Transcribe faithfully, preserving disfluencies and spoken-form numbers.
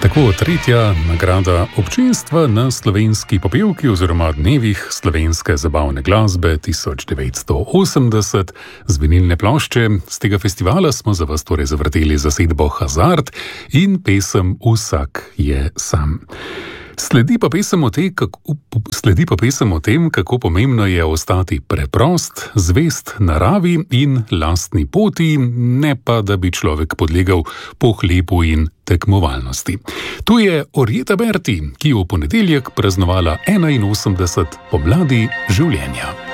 Tako tretja nagrada občinstva na slovenski popevki oziroma dnevih slovenske zabavne glasbe tisoč devetsto osemdeset. Z vinilne plošče z tega festivala smo za vas torej zavrteli zasedbo Hazard in pesem Vsak je sam. Sledi pa pesem o te, kako, sledi pa pesem o tem, kako pomembno je ostati preprost, zvest naravi in lastni poti, ne pa da bi človek podlegal pohlepu in tekmovalnosti. Tu je Orjeta Berti, ki je v ponedeljek praznovala enainosemdeset pomladi življenja.